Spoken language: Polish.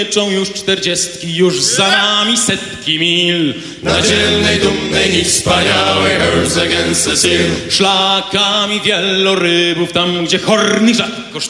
Liczą już 40, już za nami setki mil. Na dzielnej, dumnej i wspaniałej Herz against the Seal. Szlakami wielorybów, tam gdzie hornych rzadko